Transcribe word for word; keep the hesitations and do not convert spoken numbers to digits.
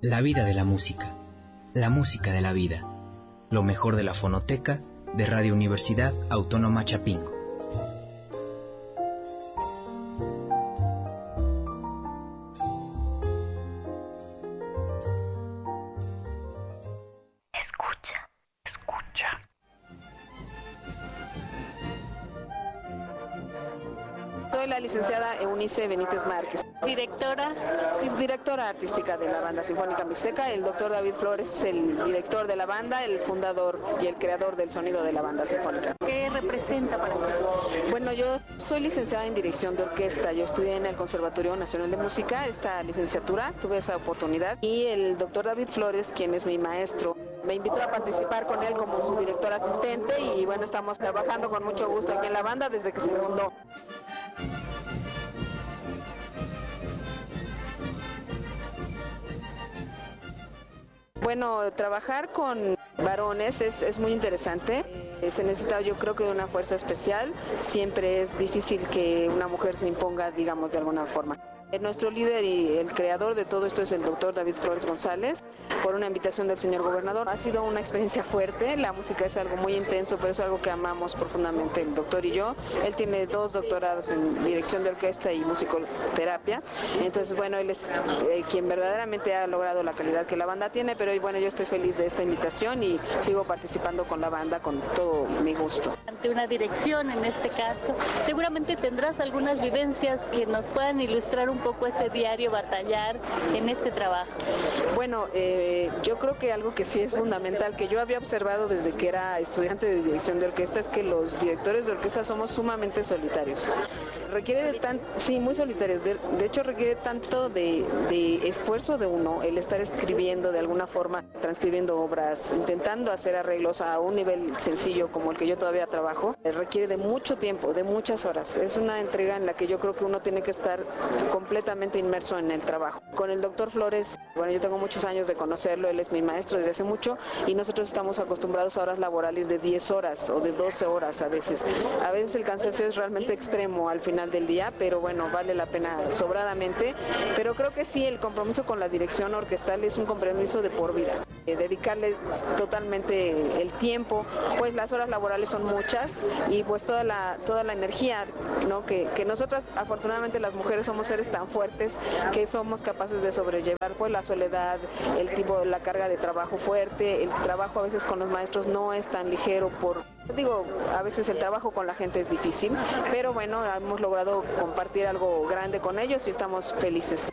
La vida de la música, la música de la vida, lo mejor de la fonoteca de Radio Universidad Autónoma Chapingo. Escucha, escucha. Soy la licenciada Eunice Benítez Márquez, Directora. directora artística de la Banda Sinfónica Mixteca. El doctor David Flores es el director de la banda, el fundador y el creador del sonido de la Banda Sinfónica. ¿Qué representa para ti? Bueno, yo soy licenciada en dirección de orquesta. Yo estudié en el Conservatorio Nacional de Música esta licenciatura, tuve esa oportunidad. Y el doctor David Flores, quien es mi maestro, me invitó a participar con él como su director asistente y bueno, estamos trabajando con mucho gusto aquí en la banda desde que se fundó. Bueno, trabajar con varones es, es muy interesante. Eh, se necesita, yo creo que de una fuerza especial. Siempre es difícil que una mujer se imponga, digamos, de alguna forma. Nuestro líder y el creador de todo esto es el doctor David Flores González, por una invitación del señor gobernador. Ha sido una experiencia fuerte, la música es algo muy intenso, pero es algo que amamos profundamente el doctor y yo. Él tiene dos doctorados en dirección de orquesta y musicoterapia, entonces bueno, él es eh, quien verdaderamente ha logrado la calidad que la banda tiene, pero bueno, yo estoy feliz de esta invitación y sigo participando con la banda con todo mi gusto. Ante una dirección en este caso, seguramente tendrás algunas vivencias que nos puedan ilustrar un poco ese diario batallar en este trabajo. Bueno, eh, yo creo que algo que sí es fundamental, que yo había observado desde que era estudiante de dirección de orquesta, es que los directores de orquesta somos sumamente solitarios. Requiere de tan, sí, muy solitarios. De, de hecho, requiere tanto de, de esfuerzo de uno el estar escribiendo de alguna forma, transcribiendo obras, intentando hacer arreglos a un nivel sencillo como el que yo todavía trabajo. Requiere de mucho tiempo, de muchas horas. Es una entrega en la que yo creo que uno tiene que estar completamente inmerso en el trabajo. Con el doctor Flores, bueno, yo tengo muchos años de conocerlo, él es mi maestro desde hace mucho y nosotros estamos acostumbrados a horas laborales de diez horas o de doce horas a veces. A veces el cansancio es realmente extremo al final del día, pero bueno, vale la pena sobradamente. Pero creo que sí, el compromiso con la dirección orquestal es un compromiso de por vida. Eh, dedicarles totalmente el tiempo, pues las horas laborales son muchas y pues toda la toda la energía, ¿no? Que, que nosotras, afortunadamente las mujeres somos seres tan fuertes que somos capaces de sobrellevar pues la soledad, el tipo, la carga de trabajo fuerte. El trabajo a veces con los maestros no es tan ligero por, digo, a veces el trabajo con la gente es difícil, pero bueno, hemos logrado compartir algo grande con ellos y estamos felices.